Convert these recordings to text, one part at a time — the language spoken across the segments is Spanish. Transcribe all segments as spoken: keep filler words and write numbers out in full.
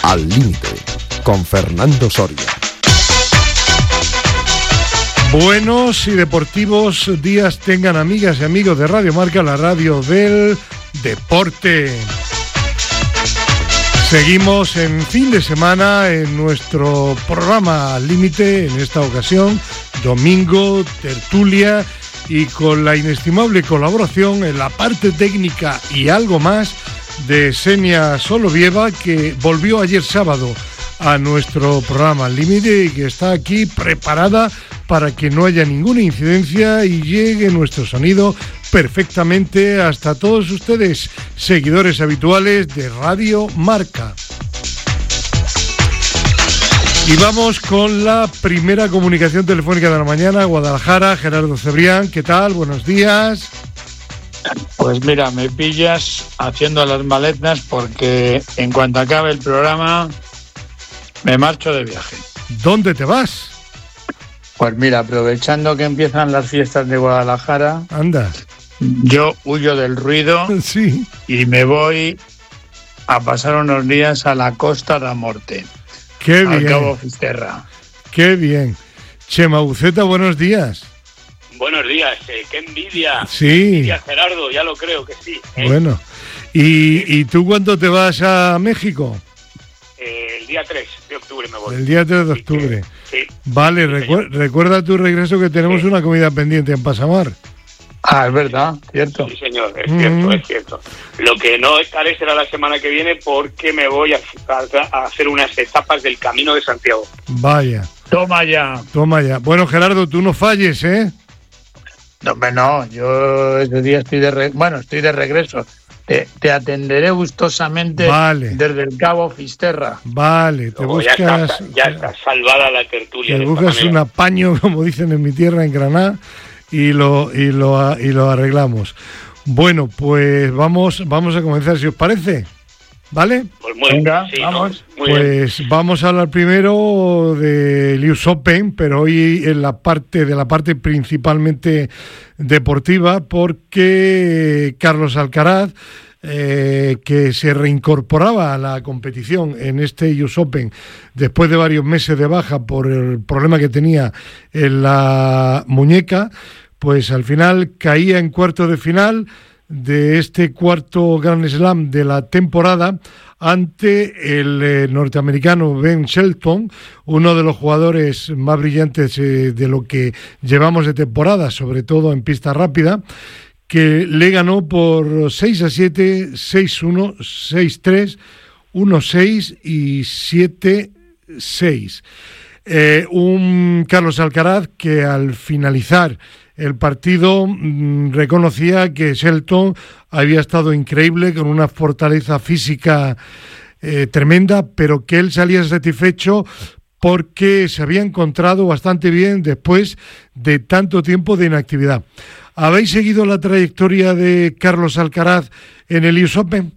Al Límite, con Fernando Soria. Buenos y deportivos días tengan amigas y amigos de Radio Marca, la radio del deporte. Seguimos en fin de semana en nuestro programa Al Límite, en esta ocasión, domingo, tertulia y con la inestimable colaboración en la parte técnica y algo más de Xenia Solovieva, que volvió ayer sábado a nuestro programa Al Límite y que está aquí preparada para que no haya ninguna incidencia y llegue nuestro sonido perfectamente hasta todos ustedes, seguidores habituales de Radio Marca. Y vamos con la primera comunicación telefónica de la mañana, Guadalajara. Gerardo Cebrián, ¿qué tal? Buenos días. Pues mira, me pillas haciendo las maletas porque en cuanto acabe el programa me marcho de viaje. ¿Dónde te vas? Pues mira, aprovechando que empiezan las fiestas de Guadalajara, anda, yo huyo del ruido sí. y me voy a pasar unos días a la Costa da Morte. Qué bien. Al Cabo Fisterra. Qué bien. Chema Buceta, buenos días. Buenos días, eh, qué envidia. Sí. Envidia, Gerardo, ya lo creo que sí. ¿eh? Bueno, ¿Y, ¿y tú cuándo te vas a México? Eh, el día tres de octubre me voy. El día tres de octubre. Sí. Vale, sí, recu- recuerda tu regreso que tenemos sí. una comida pendiente en Pasamar. Ah, es verdad, cierto. Sí, señor, es mm. cierto, es cierto. Lo que no estaré será la semana que viene porque me voy a, a, a hacer unas etapas del Camino de Santiago. Vaya. Toma ya. Toma ya. Bueno, Gerardo, tú no falles, ¿eh? No, no, yo ese día estoy de re... bueno, estoy de regreso. Te, te atenderé gustosamente vale. desde el Cabo Fisterra. Vale, te Luego buscas... Ya está, ya está salvada la tertulia. Te buscas un apaño, como dicen en mi tierra, en Granada, y lo, y lo, y lo arreglamos. Bueno, pues vamos, vamos a comenzar, si os parece. ¿Vale? Pues muy, Venga, sí, vamos. No, muy pues bien. Vamos a hablar primero del U S Open, pero hoy en la parte de la parte principalmente deportiva, porque Carlos Alcaraz, eh, que se reincorporaba a la competición en este U S Open después de varios meses de baja por el problema que tenía en la muñeca, pues al final caía en cuarto de final de este cuarto Grand Slam de la temporada ante el eh, norteamericano Ben Shelton, uno de los jugadores más brillantes eh, de lo que llevamos de temporada, sobre todo en pista rápida, que le ganó por seis a siete, seis uno, seis tres, uno seis y siete seis. Eh, un Carlos Alcaraz que al finalizar el partido mmm, reconocía que Shelton había estado increíble, con una fortaleza física eh, tremenda, pero que él salía satisfecho porque se había encontrado bastante bien después de tanto tiempo de inactividad. ¿Habéis seguido la trayectoria de Carlos Alcaraz en el U S Open?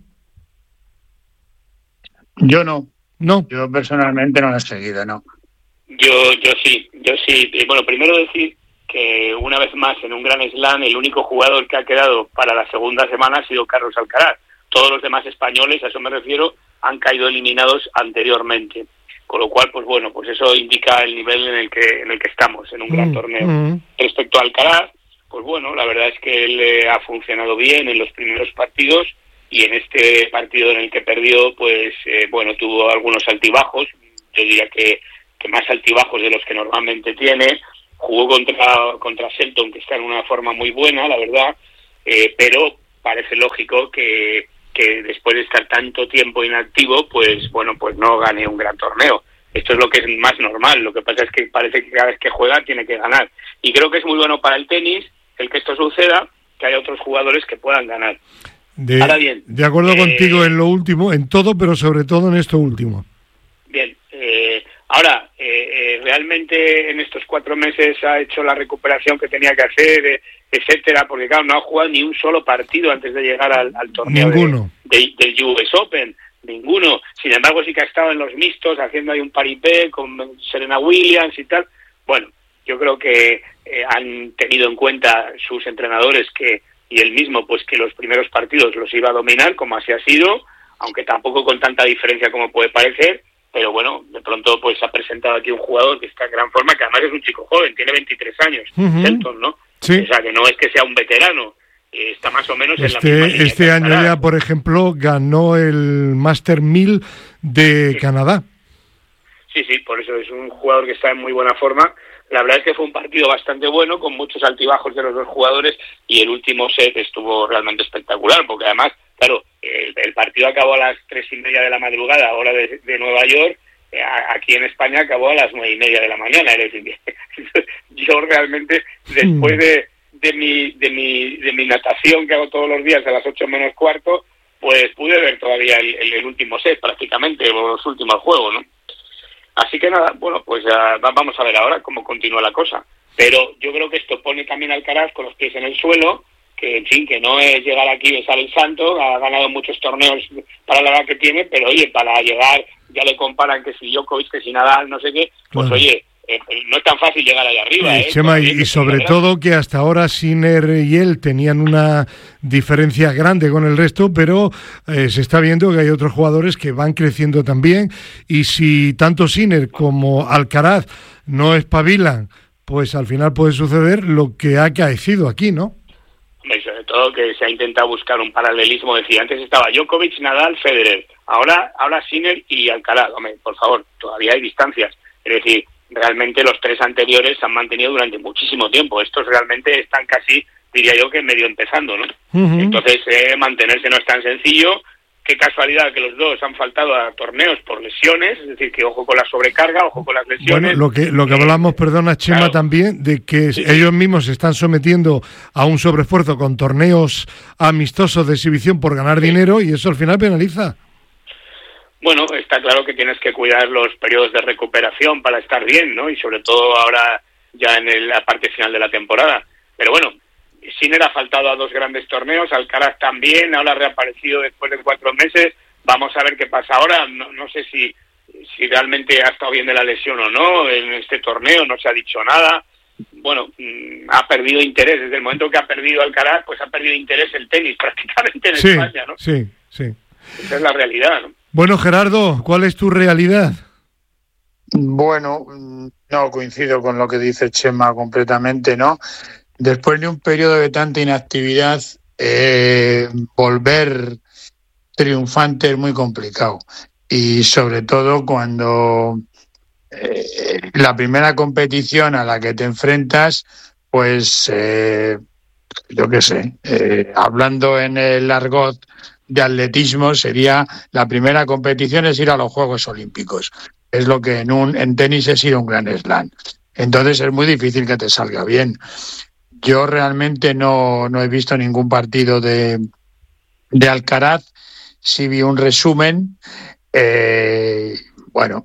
Yo no. No. Yo personalmente no lo he seguido, no. Yo, yo sí, yo sí. Bueno, primero decir que una vez más en un Grand Slam el único jugador que ha quedado para la segunda semana ha sido Carlos Alcaraz. Todos los demás españoles, a eso me refiero, han caído eliminados anteriormente. Con lo cual, pues bueno, pues eso indica el nivel en el que en el que estamos, en un gran mm, torneo. Mm. Respecto a Alcaraz, pues bueno, la verdad es que él eh, ha funcionado bien en los primeros partidos y en este partido en el que perdió, pues eh, bueno, tuvo algunos altibajos, yo diría que, que más altibajos de los que normalmente tiene. Jugó contra contra Shelton, que está en una forma muy buena, la verdad, eh, pero parece lógico que, que después de estar tanto tiempo inactivo, pues bueno, pues no gane un gran torneo. Esto es lo que es más normal. Lo que pasa es que parece que cada vez que juega tiene que ganar. Y creo que es muy bueno para el tenis el que esto suceda, que haya otros jugadores que puedan ganar. De, Ahora bien, de acuerdo eh, contigo en lo último, en todo, pero sobre todo en esto último. Bien, eh, ahora, eh, eh, realmente en estos cuatro meses ha hecho la recuperación que tenía que hacer, eh, etcétera, porque claro, no ha jugado ni un solo partido antes de llegar al, al torneo Ninguno. De, de, del U S Open, ninguno. Sin embargo, sí que ha estado en los mixtos, haciendo ahí un paripé con Serena Williams y tal. Bueno, yo creo que eh, han tenido en cuenta sus entrenadores que y él mismo, pues que los primeros partidos los iba a dominar, como así ha sido. aunque tampoco con tanta diferencia como puede parecer, pero bueno, de pronto pues se ha presentado aquí un jugador que está en gran forma, que además es un chico joven, tiene veintitrés años, uh-huh. Shelton, ¿no? Sí. O sea, que no es que sea un veterano, eh, está más o menos este, en la misma línea. Este año ya, por ejemplo, ganó el Master mil de sí. Canadá. Sí, sí, por eso es un jugador que está en muy buena forma. La verdad es que fue un partido bastante bueno, con muchos altibajos de los dos jugadores, y el último set estuvo realmente espectacular, porque además, claro, el, el partido acabó a las tres y media de la madrugada, hora de, de Nueva York. Aquí en España acabó a las nueve y media de la mañana. Es decir, yo realmente, después de, de mi de mi de mi natación que hago todos los días a las ocho menos cuarto, pues pude ver todavía el, el, el último set prácticamente, los últimos juegos, ¿no? Así que nada, bueno, pues ya vamos a ver ahora cómo continúa la cosa. Pero yo creo que esto pone también a Alcaraz con los pies en el suelo, que en fin, que no es llegar aquí y besar el santo. Ha ganado muchos torneos para la edad que tiene, pero oye, para llegar, ya le comparan que si Djokovic, que si Nadal, no sé qué, pues claro. oye, eh, no es tan fácil llegar allá arriba. Eh, ¿eh? Chema, y, y sobre todo que hasta ahora Sinner y él tenían una diferencia grande con el resto, pero eh, se está viendo que hay otros jugadores que van creciendo también, y si tanto Sinner como Alcaraz no espabilan, pues al final puede suceder lo que ha acaecido aquí, ¿no? Y sobre todo que se ha intentado buscar un paralelismo. Decía, antes estaba Djokovic, Nadal, Federer, ahora ahora Sinner y Alcaraz. Hombre, por favor, todavía hay distancias. Es decir, realmente los tres anteriores se han mantenido durante muchísimo tiempo. Estos realmente están casi, diría yo, que medio empezando, ¿no? Uh-huh. Entonces, eh, mantenerse no es tan sencillo. Qué casualidad que los dos han faltado a torneos por lesiones, es decir, que ojo con la sobrecarga, ojo con las lesiones. Bueno, lo que lo que hablamos, perdona Chema, claro. también, de que sí, ellos mismos se están sometiendo a un sobreesfuerzo con torneos amistosos de exhibición por ganar sí. dinero, y eso al final penaliza. Bueno, está claro que tienes que cuidar los periodos de recuperación para estar bien, ¿no? Y sobre todo ahora ya en el, la parte final de la temporada. Pero bueno, Sinner ha faltado a dos grandes torneos, Alcaraz también, ahora ha reaparecido después de cuatro meses. Vamos a ver qué pasa ahora. No, no sé si, si realmente ha estado bien de la lesión o no en este torneo, no se ha dicho nada. Bueno, mmm, ha perdido interés. Desde el momento que ha perdido Alcaraz, pues ha perdido interés el tenis prácticamente en sí, España, ¿no? Sí, sí. Esa es la realidad, ¿no? Bueno, Gerardo, ¿cuál es tu realidad? Bueno, no coincido con lo que dice Chema completamente, ¿no? Después de un periodo de tanta inactividad, eh, volver triunfante es muy complicado. Y sobre todo cuando eh, la primera competición a la que te enfrentas, pues, eh, yo qué sé, eh, hablando en el argot de atletismo, sería la primera competición es ir a los Juegos Olímpicos. Es lo que en, un, en tenis es ir a un Grand Slam. Entonces es muy difícil que te salga bien. Yo realmente no, no he visto ningún partido de, de Alcaraz. Sí vi un resumen. Eh, bueno,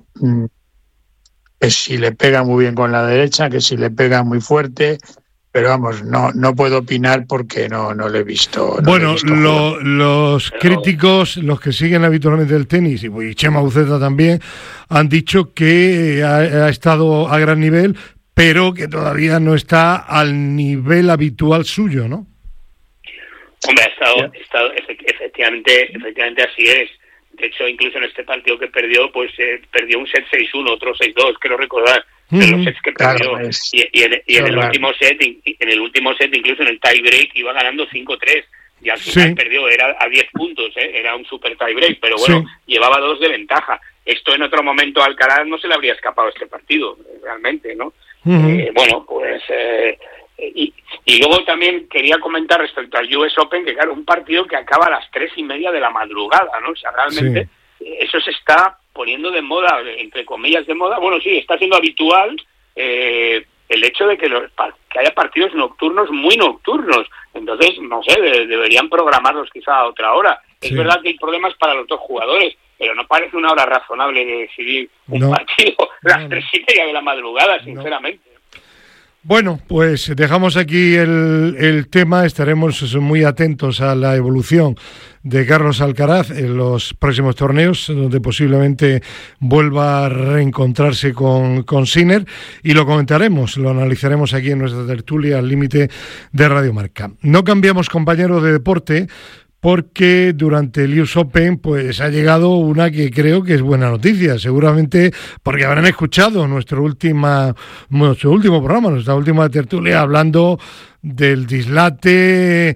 que si le pega muy bien con la derecha, que si le pega muy fuerte, pero vamos, no no puedo opinar porque no no lo he visto. No bueno, he visto lo, los pero... críticos, los que siguen habitualmente el tenis, y Chema Uceta también, han dicho que ha, ha estado a gran nivel, pero que todavía no está al nivel habitual suyo, ¿no? Hombre, ha estado, ha estado efectivamente, efectivamente así es. De hecho, incluso en este partido que perdió, pues eh, perdió un set seis uno, otro seis dos, quiero recordar, de mm, los sets que perdió. Claro, es, y, y, en, y en el claro. último set, en el último set, incluso en el tie break, iba ganando cinco tres. Y al final sí. perdió, era a diez puntos, ¿eh? Era un super tie break, pero bueno, sí. llevaba dos de ventaja. Esto en otro momento a Alcaraz no se le habría escapado este partido, realmente, ¿no? Uh-huh. Eh, bueno, pues... Eh, y, y luego también quería comentar respecto al U S Open, que claro, un partido que acaba a las tres y media de la madrugada, ¿no? O sea, realmente sí. eso se está poniendo de moda, entre comillas de moda. Bueno, sí, está siendo habitual eh, el hecho de que, los, que haya partidos nocturnos, muy nocturnos. Entonces, no sé, de, deberían programarlos quizá a otra hora. Sí. Es verdad que hay problemas para los dos jugadores, pero no parece una hora razonable de decidir un no. partido a las no. tres y media de la madrugada, sinceramente. No. Bueno, pues dejamos aquí el, el tema, estaremos muy atentos a la evolución de Carlos Alcaraz en los próximos torneos, donde posiblemente vuelva a reencontrarse con, con Sinner, y lo comentaremos, lo analizaremos aquí en nuestra tertulia al límite de Radio Marca. No cambiamos, compañero de deporte, porque durante el U S Open pues ha llegado una que creo que es buena noticia, seguramente porque habrán escuchado nuestro última nuestro último programa, nuestra última tertulia, hablando del dislate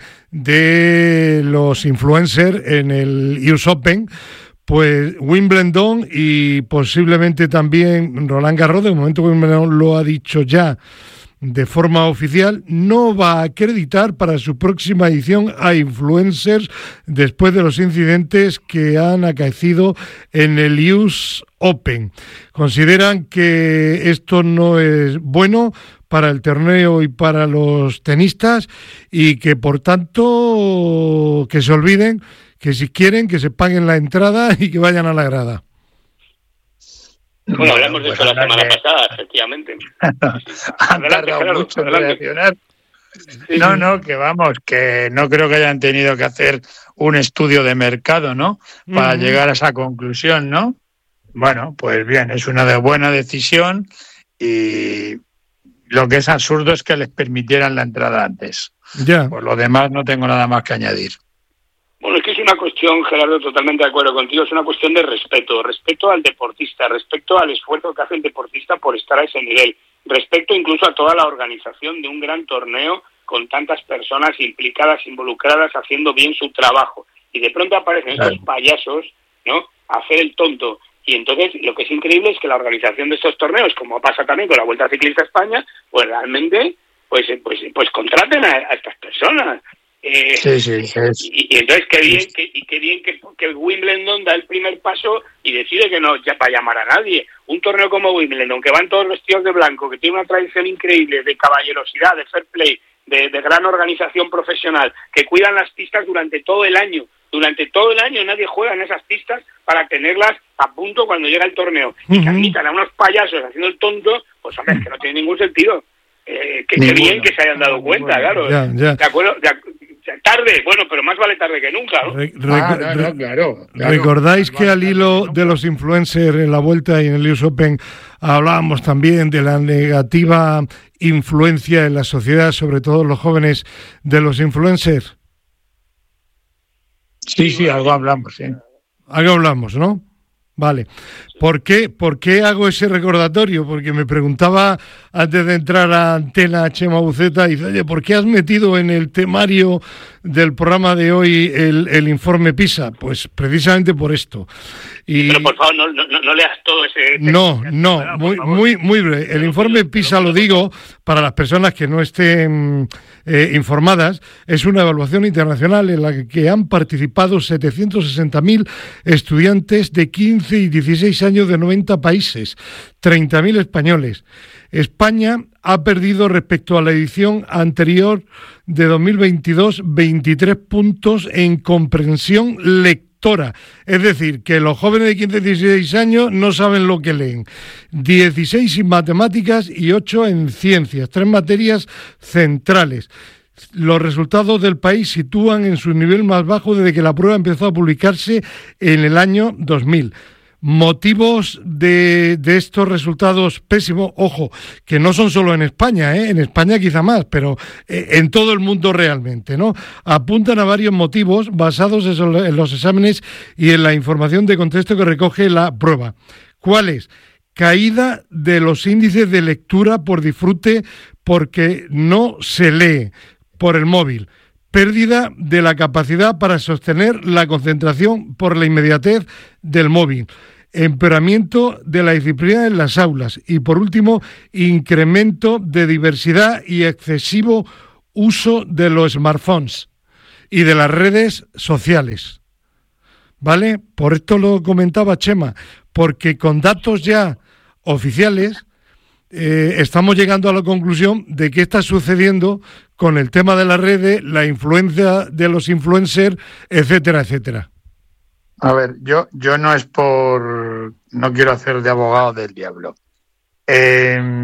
de los influencers en el U S Open. Pues Wimbledon y posiblemente también Roland Garros, de momento Wimbledon lo ha dicho ya de forma oficial, no va a acreditar para su próxima edición a influencers después de los incidentes que han acaecido en el U S Open. Consideran que esto no es bueno para el torneo y para los tenistas y que por tanto que se olviden, que si quieren que se paguen la entrada y que vayan a la grada. Bueno, hablamos de eso la semana pasada, efectivamente. Han tardado mucho en reaccionar. No, no, que vamos, que no creo que hayan tenido que hacer un estudio de mercado, ¿no? Para uh-huh. llegar a esa conclusión, ¿no? Bueno, pues bien, es una de buena decisión y lo que es absurdo es que les permitieran la entrada antes. Ya. Por lo demás no tengo nada más que añadir. Bueno, es que es una cuestión, Gerardo, totalmente de acuerdo contigo, es una cuestión de respeto, respeto al deportista, respeto al esfuerzo que hace el deportista por estar a ese nivel, respeto incluso a toda la organización de un gran torneo con tantas personas implicadas, involucradas, haciendo bien su trabajo. Y de pronto aparecen estos payasos, ¿no?, a hacer el tonto. Y entonces lo que es increíble es que la organización de estos torneos, como pasa también con la Vuelta Ciclista a España, pues realmente pues pues pues contraten a, a estas personas. Eh, sí, sí, sí. Y, y entonces qué bien que y qué bien que, que Wimbledon da el primer paso y decide que no ya va a llamar a nadie. Un torneo como Wimbledon, que van todos vestidos de blanco, que tiene una tradición increíble de caballerosidad, de fair play, de, de gran organización profesional, que cuidan las pistas durante todo el año. Durante todo el año nadie juega en esas pistas para tenerlas a punto cuando llega el torneo. Y uh-huh. que admitan a unos payasos haciendo el tonto, pues hombre, es que no tiene ningún sentido. Eh, que, que bien que se hayan dado cuenta, claro. Ya, ya. De acuerdo, de, tarde, bueno, pero más vale tarde que nunca, ¿no? Re- ah, no, no, claro, claro. ¿Recordáis que al hilo de los influencers en la Vuelta y en el U S Open hablábamos también de la negativa influencia en la sociedad, sobre todo los jóvenes, de los influencers? Sí, sí, algo hablamos, sí. Algo hablamos, ¿no? Vale. ¿Por qué, ¿Por qué hago ese recordatorio? Porque me preguntaba antes de entrar a Antena Chema Buceta, y dice, oye, ¿por qué has metido en el temario del programa de hoy el, el informe PISA? Pues precisamente por esto. Y pero por favor, no, no, no leas todo ese... No, no, muy, muy, muy breve. El informe PISA, lo digo, para las personas que no estén eh, informadas, es una evaluación internacional en la que han participado setecientos sesenta mil estudiantes de quince y dieciséis años de noventa países, treinta mil españoles. España ha perdido respecto a la edición anterior de dos mil veintidós veintitrés puntos en comprensión lectora. Es decir, que los jóvenes de quince y dieciséis años no saben lo que leen. dieciséis en matemáticas y ocho en ciencias, tres materias centrales. Los resultados del país sitúan en su nivel más bajo desde que la prueba empezó a publicarse en el año dos mil. Motivos de, de estos resultados pésimos, ojo, que no son solo en España, ¿eh? En España quizá más, pero eh, en todo el mundo realmente, ¿no? Apuntan a varios motivos basados en los exámenes y en la información de contexto que recoge la prueba. ¿Cuáles? Caída de los índices de lectura por disfrute porque no se lee por el móvil. Pérdida de la capacidad para sostener la concentración por la inmediatez del móvil. Empeoramiento de la disciplina en las aulas. Y por último, incremento de diversidad y excesivo uso de los smartphones y de las redes sociales. ¿Vale? Por esto lo comentaba Chema, porque con datos ya oficiales eh, estamos llegando a la conclusión de qué está sucediendo con el tema de las redes, la influencia de los influencers, etcétera, etcétera. A ver, yo, yo no es por... no quiero hacer de abogado del diablo. Eh,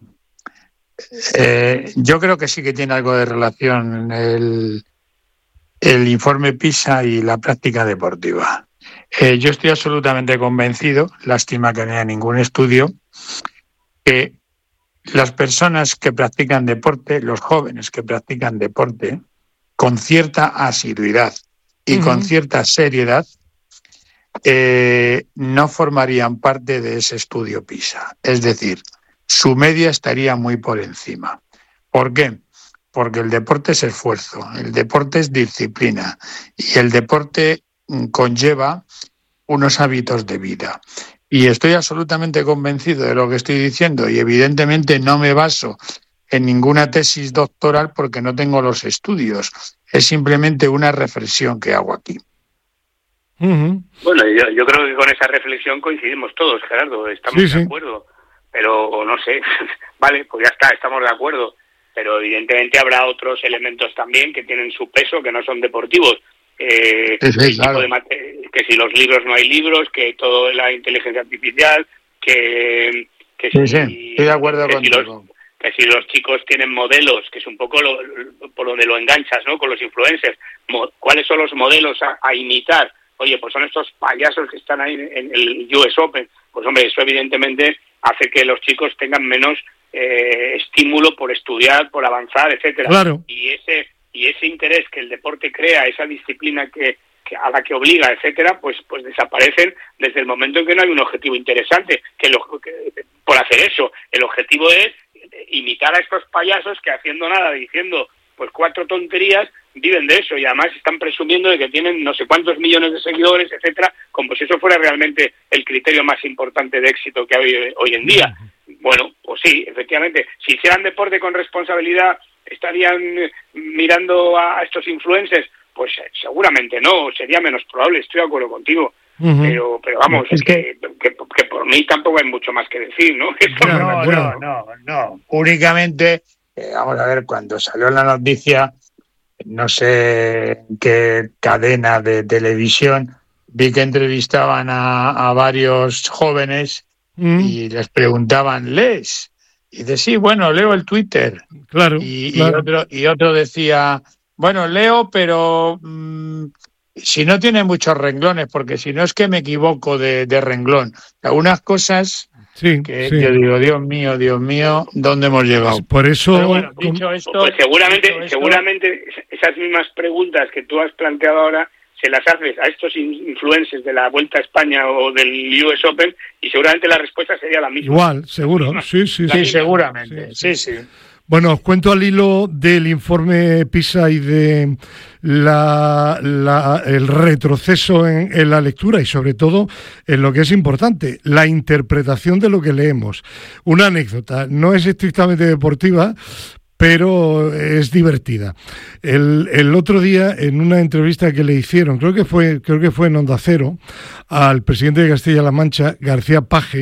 eh, yo creo que sí que tiene algo de relación el, el informe PISA y la práctica deportiva. Eh, yo estoy absolutamente convencido, lástima que no haya ningún estudio, que las personas que practican deporte, los jóvenes que practican deporte, con cierta asiduidad y uh-huh. con cierta seriedad, eh, no formarían parte de ese estudio PISA. Es decir, su media estaría muy por encima. ¿Por qué? Porque el deporte es esfuerzo, el deporte es disciplina y el deporte conlleva unos hábitos de vida. Y estoy absolutamente convencido de lo que estoy diciendo y evidentemente no me baso en ninguna tesis doctoral porque no tengo los estudios. Es simplemente una reflexión que hago aquí. Uh-huh. Bueno, yo, yo creo que con esa reflexión coincidimos todos, Gerardo, estamos sí, de sí. acuerdo. Pero no sé, vale, pues ya está, estamos de acuerdo. Pero evidentemente habrá otros elementos también que tienen su peso, que no son deportivos. Eh, sí, sí, claro. tipo de mate- que si los libros no hay libros, que todo la inteligencia artificial, que, que sí, si, sí, estoy de acuerdo que contigo. Si los, que si los chicos tienen modelos, que es un poco lo, lo, por donde lo enganchas, ¿no? Con los influencers, mo, ¿cuáles son los modelos a, a imitar? Oye, pues son estos payasos que están ahí en el U S Open. Pues hombre, eso evidentemente hace que los chicos tengan menos eh, estímulo por estudiar, por avanzar, etcétera. Claro. Y ese y ese interés que el deporte crea, esa disciplina que, que a la que obliga, etcétera, pues pues desaparecen desde el momento en que no hay un objetivo interesante. Que, lo, que por hacer eso, el objetivo es imitar a estos payasos que haciendo nada, diciendo pues cuatro tonterías, viven de eso y además están presumiendo de que tienen no sé cuántos millones de seguidores, etcétera, como si eso fuera realmente el criterio más importante de éxito que hay hoy en día. Bueno, pues sí, efectivamente, si hicieran deporte con responsabilidad, ¿estarían mirando a estos influencers? Pues seguramente no, sería menos probable, estoy de acuerdo contigo. Uh-huh. Pero pero vamos, es que, que, que por mí tampoco hay mucho más que decir, ¿no? No, no, no, no. Únicamente, eh, vamos a ver, cuando salió la noticia, no sé qué cadena de televisión, vi que entrevistaban a, a varios jóvenes mm. y les preguntaban, ¿lees? Y dice, sí, bueno, leo el Twitter. Claro. Y, claro. y, otro, y otro decía, bueno, leo, pero mmm, si no tiene muchos renglones, porque si no es que me equivoco de, de renglón. Algunas cosas sí, que sí. yo digo, Dios mío, Dios mío, ¿dónde hemos llegado? Por eso, pero bueno, dicho esto, pues seguramente, dicho esto, seguramente esas mismas preguntas que tú has planteado ahora se las haces a estos influencers de la Vuelta a España o del U S Open y seguramente la respuesta sería la misma. Igual, seguro, sí, sí, sí, sí, seguramente, sí, sí. sí. Bueno, os cuento al hilo del informe PISA y de la, la, el retroceso en, en la lectura y sobre todo en lo que es importante, la interpretación de lo que leemos. Una anécdota, no es estrictamente deportiva, pero es divertida. El, el otro día, en una entrevista que le hicieron, creo que fue, creo que fue en Onda Cero, al presidente de Castilla-La Mancha, García Paje,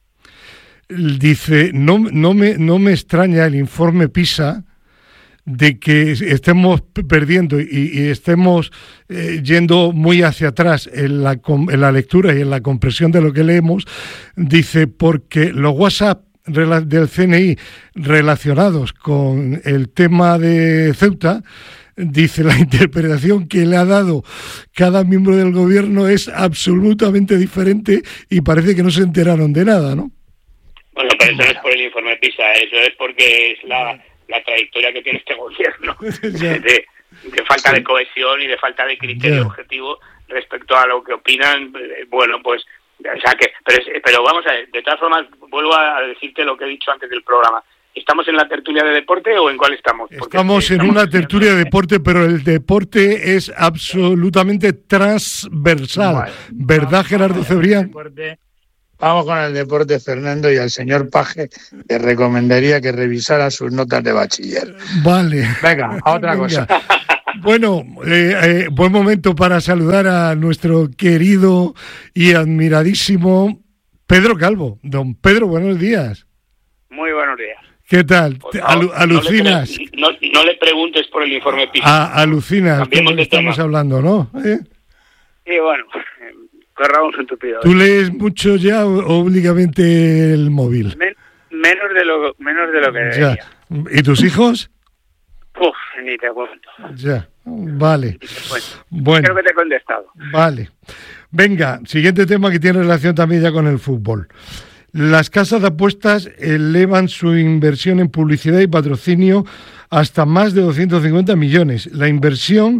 dice, no, no, me, no me extraña el informe PISA de que estemos perdiendo y, y estemos eh, yendo muy hacia atrás en la, en la lectura y en la comprensión de lo que leemos, dice, porque los WhatsApp del C N I relacionados con el tema de Ceuta, dice, la interpretación que le ha dado cada miembro del gobierno es absolutamente diferente y parece que no se enteraron de nada, ¿no? Bueno, pero eso no es por el informe PISA, eso es porque es la, la trayectoria que tiene este gobierno de, de falta sí. de cohesión y de falta de criterio yeah. objetivo respecto a lo que opinan. Bueno, pues, o sea que, pero, pero vamos a ver, de todas formas, vuelvo a decirte lo que he dicho antes del programa. ¿Estamos en la tertulia de deporte o en cuál estamos? Porque estamos en estamos una tertulia de deporte, pero el deporte es absolutamente transversal. Vale. ¿Verdad, Gerardo Cebrián? Vamos con el deporte, Fernando, y al señor Paje le recomendaría que revisara sus notas de bachiller. Vale. Venga, a otra Venga. cosa. Bueno, eh, eh, buen momento para saludar a nuestro querido y admiradísimo Pedro Calvo. Don Pedro, buenos días. Muy buenos días. ¿Qué tal? Favor, Alu ¿Alucinas? No le, no, no le preguntes por el informe PISA. Ah, alucinas, como estamos tema. hablando, ¿no? ¿Eh? Sí, bueno, corramos un tupido. ¿Tú lees mucho ya o únicamente el móvil? Men menos de lo menos de lo que debería. ¿Y tus hijos? Uf, ni te cuento. Ya, vale. Bueno, bueno, creo que te he contestado. Vale. Venga, siguiente tema que tiene relación también ya con el fútbol. Las casas de apuestas elevan su inversión en publicidad y patrocinio hasta más de doscientos cincuenta millones. La inversión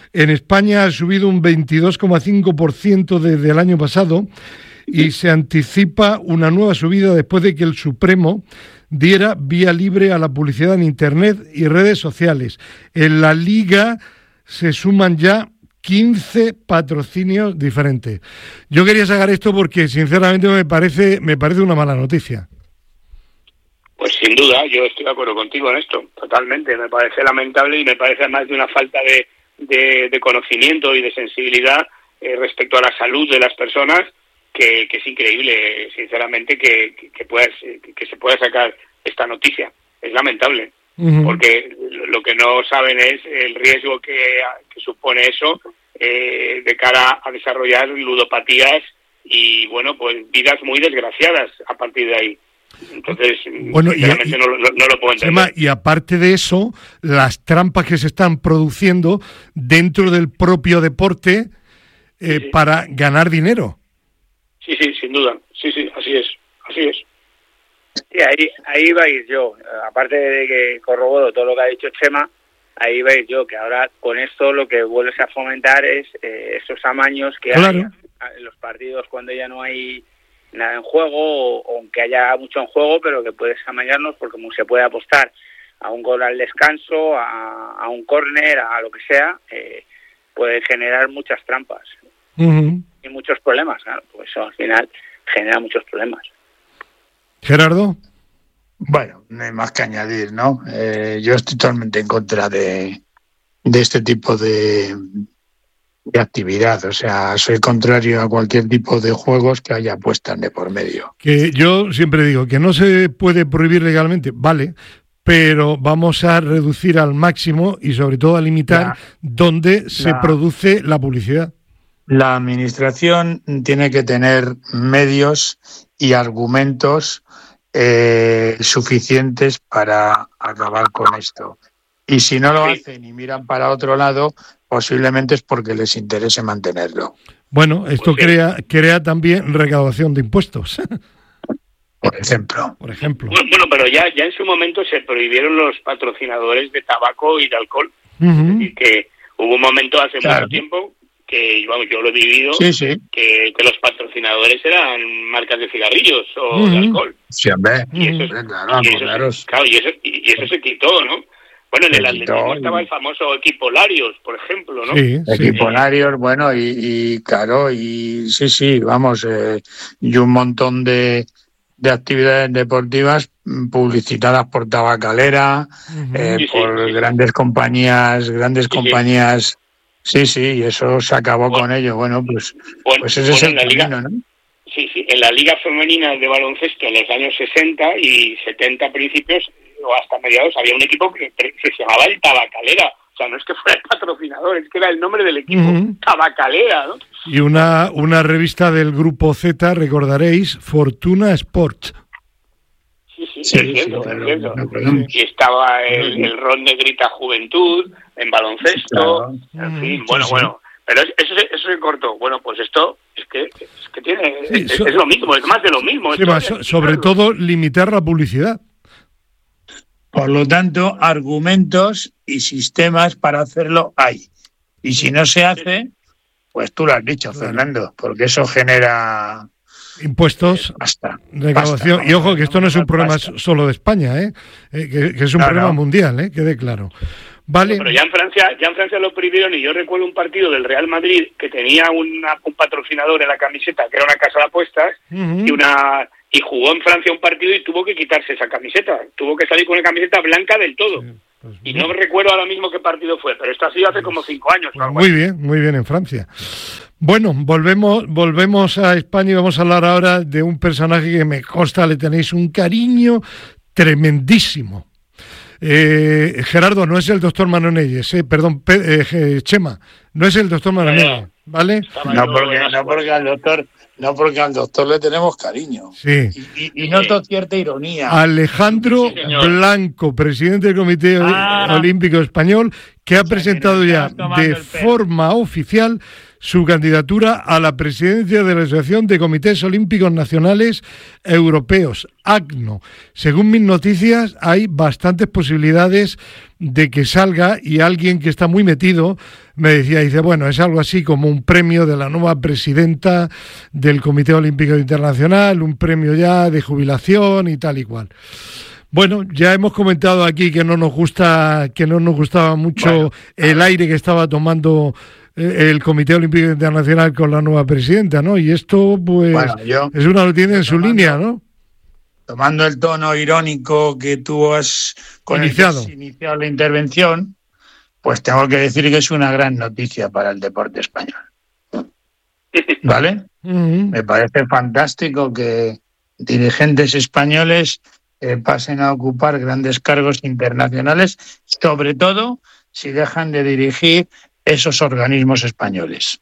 En España ha subido un veintidós coma cinco por ciento desde el año pasado y se anticipa una nueva subida después de que el Supremo diera vía libre a la publicidad en Internet y redes sociales. En la Liga se suman ya quince patrocinios diferentes. Yo quería sacar esto porque sinceramente me parece me parece una mala noticia. Pues sin duda, yo estoy de acuerdo contigo en esto, totalmente. Me parece lamentable y me parece además de una falta de, de, de conocimiento y de sensibilidad eh, respecto a la salud de las personas que, que es increíble, sinceramente, que, que, que, puedas, que se pueda sacar esta noticia. Es lamentable. Uh-huh. Porque lo que no saben es el riesgo que, que supone eso eh, de cara a desarrollar ludopatías y, bueno, pues vidas muy desgraciadas a partir de ahí. Entonces, bueno, y, y, no, no, no lo puedo entender. Chema, y aparte de eso, las trampas que se están produciendo dentro del propio deporte eh, sí, sí. para ganar dinero. Sí, sí, sin duda. Sí, sí, así es, así es. Sí, ahí, ahí va a ir yo, aparte de que corroboro todo lo que ha dicho Chema, ahí va a ir yo, que ahora con esto lo que vuelves a fomentar es eh, esos amaños que claro. hay en los partidos cuando ya no hay nada en juego, o aunque haya mucho en juego, pero que puedes amañarnos porque como se puede apostar a un gol al descanso, a, a un córner, a lo que sea, eh, puede generar muchas trampas uh-huh. y muchos problemas, claro, pues eso al final genera muchos problemas. Gerardo. Bueno, no hay más que añadir, ¿no? Eh, yo estoy totalmente en contra de, de este tipo de, de actividad. O sea, soy contrario a cualquier tipo de juegos que haya apuestas de por medio. Que yo siempre digo que no se puede prohibir legalmente, vale, pero vamos a reducir al máximo y sobre todo a limitar la, dónde se la, produce la publicidad. La administración tiene que tener medios y argumentos eh, suficientes para acabar con esto. Y si no lo sí. hacen y miran para otro lado, posiblemente es porque les interese mantenerlo. Bueno, esto pues crea sí. crea también recaudación de impuestos. Por ejemplo. Por ejemplo. Bueno, bueno, pero ya, ya en su momento se prohibieron los patrocinadores de tabaco y de alcohol. Uh-huh. Es decir, que hubo un momento hace claro. mucho tiempo que vamos, yo lo he vivido, sí, sí. Que, que los patrocinadores eran marcas de cigarrillos o uh-huh. de alcohol. Sí, hombre. Y eso, uh-huh. claro, y eso, claro. claro, y eso, y eso se quitó, ¿no? Bueno, en el atletismo estaba el famoso equipo Larios, por ejemplo, ¿no? Sí, sí. Equipo Larios, bueno, y, y claro, y sí, sí, vamos, eh, y un montón de, de actividades deportivas publicitadas por Tabacalera, uh-huh. eh, sí, por sí, sí. grandes compañías, grandes sí, compañías... Sí. Sí, sí, y eso se acabó bueno, con ello. Bueno, pues, bueno, pues ese bueno, es el camino, liga, ¿no? Sí, sí, en la Liga Femenina de Baloncesto en los años sesenta y setenta principios, o hasta mediados, había un equipo que, que se llamaba el Tabacalera. O sea, no es que fuera el patrocinador, es que era el nombre del equipo, uh-huh. Tabacalera, ¿no? Y una, una revista del Grupo Z, recordaréis, Fortuna Sport. Sí, sí, sí, es cierto, sí, es cierto. Sí. Y estaba el, el Ron Negrita Juventud, en baloncesto, claro. en fin, bueno, sí, sí. bueno. Pero eso, eso se cortó. Bueno, pues esto es que, es que tiene sí, es, so, es lo mismo, es más de lo mismo. Sí, más, so, sobre todo, limitar la publicidad. Por lo tanto, argumentos y sistemas para hacerlo hay. Y si no se hace, pues tú lo has dicho, claro. Fernando, porque eso genera... Impuestos, basta, recaudación. basta, y ojo, que esto no es un problema basta. solo de España, ¿eh? eh que, que es un no, problema no. mundial, ¿eh? Quede claro. Vale. Pero ya en Francia, ya en Francia lo prohibieron y yo recuerdo un partido del Real Madrid que tenía una, un patrocinador en la camiseta que era una casa de apuestas uh-huh. y una y jugó en Francia un partido y tuvo que quitarse esa camiseta, tuvo que salir con una camiseta blanca del todo. Sí. Pues y no recuerdo ahora mismo qué partido fue, pero esto ha sido hace como cinco años. Pues muy bien, muy bien en Francia. Bueno, volvemos volvemos a España y vamos a hablar ahora de un personaje que me consta le tenéis un cariño tremendísimo. Eh, Gerardo, no es el doctor Manonelles, eh, perdón, Pe- eh, Chema, no es el doctor Manonelles, ¿vale? No porque, no porque al doctor... No, porque al doctor le tenemos cariño. Sí. Y, y, y noto cierta ironía. Alejandro sí, Blanco, presidente del Comité ah. Olímpico Español, que ha presentado ya de forma oficial su candidatura a la presidencia de la Asociación de Comités Olímpicos Nacionales Europeos, A C N O. Según mis noticias, hay bastantes posibilidades de que salga, y alguien que está muy metido me decía, dice, bueno, es algo así como un premio de la nueva presidenta del Comité Olímpico Internacional, un premio ya de jubilación y tal y cual. Bueno, ya hemos comentado aquí que no nos gusta, que no nos gustaba mucho bueno, el aire que estaba tomando el Comité Olímpico Internacional con la nueva presidenta, ¿no? Y esto, pues, bueno, yo, es una noticia en su tomando, línea, ¿no? Tomando el tono irónico que tú has con iniciado. El que has iniciado la intervención, pues tengo que decir que es una gran noticia para el deporte español. ¿Vale? Uh-huh. Me parece fantástico que dirigentes españoles eh, pasen a ocupar grandes cargos internacionales, sobre todo si dejan de dirigir esos organismos españoles.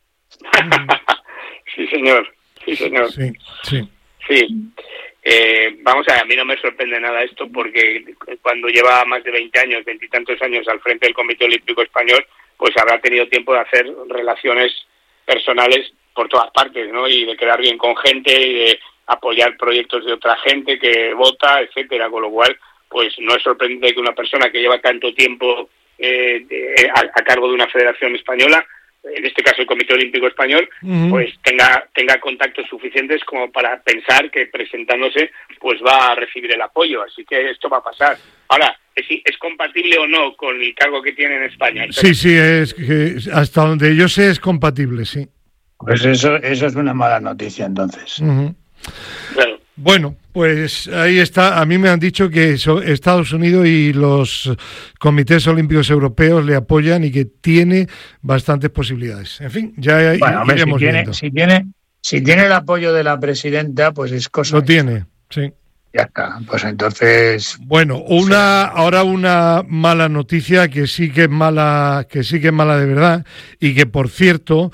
Sí, señor. Sí, señor. Sí, sí. Sí. Eh, vamos a ver, a mí no me sorprende nada esto, porque cuando lleva más de veinte años, veintitantos años al frente del Comité Olímpico Español, pues habrá tenido tiempo de hacer relaciones personales por todas partes, ¿no? Y de quedar bien con gente, y de apoyar proyectos de otra gente que vota, etcétera. Con lo cual, pues no es sorprendente que una persona que lleva tanto tiempo Eh, de, a, a cargo de una federación española, en este caso el Comité Olímpico Español, uh-huh. pues tenga tenga contactos suficientes como para pensar que presentándose pues va a recibir el apoyo, así que esto va a pasar. Ahora, ¿es, es compatible o no con el cargo que tiene en España? Sí, sí, es que hasta donde yo sé es compatible, sí. Pues eso eso es una mala noticia, entonces. Uh-huh. Claro. Bueno, pues ahí está. A mí me han dicho que Estados Unidos y los comités olímpicos europeos le apoyan y que tiene bastantes posibilidades. En fin, ya bueno, hombre, iremos si tiene, viendo. Si tiene, si tiene el apoyo de la presidenta, pues es cosa. Lo tiene, sí. Ya está, pues entonces... Bueno, una ahora una mala noticia que sí que es mala, que sí que es mala de verdad, y que por cierto,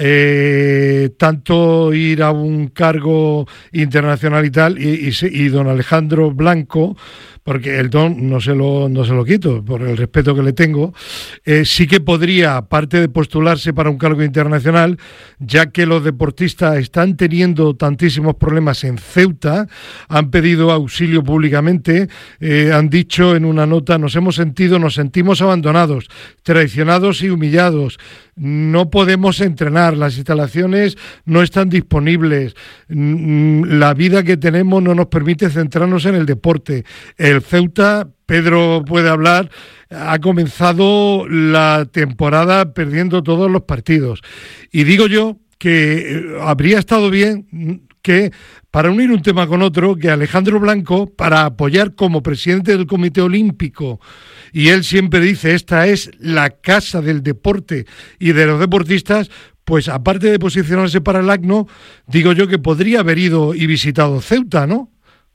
eh, tanto ir a un cargo internacional y tal, y, y, y don Alejandro Blanco, porque el don no se lo no se lo quito por el respeto que le tengo, eh, sí que podría, aparte de postularse para un cargo internacional, ya que los deportistas están teniendo tantísimos problemas en Ceuta, han pedido auxilio públicamente, eh, han dicho en una nota, nos hemos sentido, nos sentimos abandonados, traicionados y humillados. No podemos entrenar, las instalaciones no están disponibles, la vida que tenemos no nos permite centrarnos en el deporte. El Ceuta, Pedro puede hablar, ha comenzado la temporada perdiendo todos los partidos. Y digo yo que habría estado bien que, para unir un tema con otro, que Alejandro Blanco, para apoyar como presidente del Comité Olímpico, y él siempre dice, esta es la casa del deporte y de los deportistas, pues aparte de posicionarse para el A C N O, digo yo que podría haber ido y visitado Ceuta, ¿no?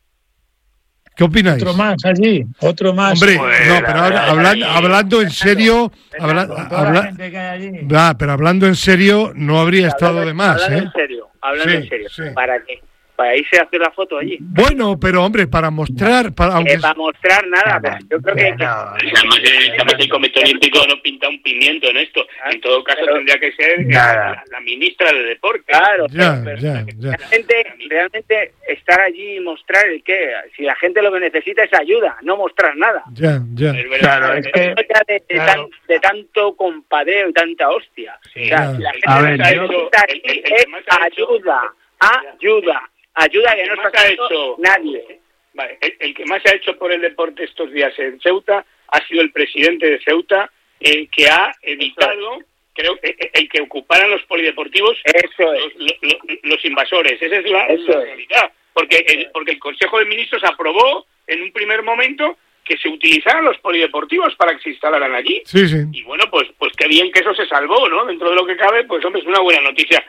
¿Qué opináis? Otro más allí, otro más. Hombre, pues, no, pero ahora, hablando, hablando en serio, habla, habla, ah, pero hablando en serio, no habría estado de más, hablando ¿eh? en serio, hablando sí, en serio. Sí. ¿Para qué? Para irse a hacer la foto allí. Bueno, pero hombre, para mostrar, para aunque eh, para mostrar nada, pero yo creo que, que... Además, el, además el Comité Olímpico no pinta un pimiento en esto. En todo caso pero, tendría que ser la, la ministra de Deporte. Claro, ya, pero, ya, ya. Realmente, realmente estar allí y mostrar el qué. Si la gente lo que necesita es ayuda, no mostrar nada. Ya, ya. Es verdad, claro, es que, de, de, claro. Tan, de tanto compadeo y tanta hostia. Sí, o sea, ya. si la gente a ver, necesita yo, el, el, el es ayuda, ayuda. Ayuda que no está ha hecho nadie. Vale, el, el que más ha hecho por el deporte estos días en Ceuta ha sido el presidente de Ceuta, eh, que ha evitado, creo, eh, el que ocuparan los polideportivos Eso es. los, los, los invasores. Esa es la, Eso la es. realidad. Porque el, porque el Consejo de Ministros aprobó en un primer momento que se utilizaran los polideportivos para que se instalaran allí. Sí, sí. Y bueno, pues pues qué bien que eso se salvó, ¿no? Dentro de lo que cabe, pues hombre, es una buena noticia